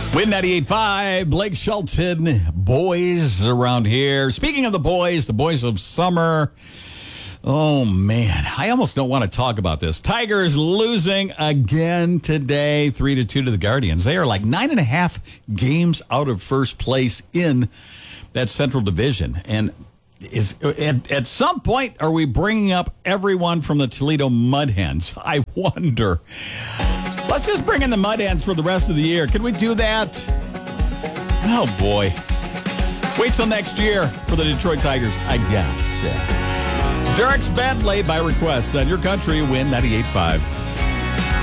Win 98.5, Blake Shelton, boys around here. Speaking of the boys of summer. Oh, man, I almost don't want to talk about this. Tigers losing again today, 3-2 to the Guardians. They are like 9.5 games out of first place in that Central Division. And at some point, are we bringing up everyone from the Toledo Mud Hens? I wonder. Let's just bring in the Mud Hens for the rest of the year. Can we do that? Oh, boy. Wait till next year for the Detroit Tigers, I guess. Derek's Bentley by request on your country win 98.5.